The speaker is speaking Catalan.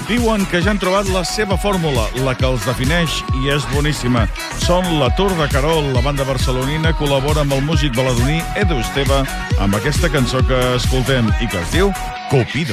Diuen que ja han trobat la seva fórmula, la que els defineix, i és boníssima. Són la Tour de Carol, la banda barcelonina col·labora amb el músic baladoní Edu Esteve amb aquesta cançó que escoltem i que es diu Cupido.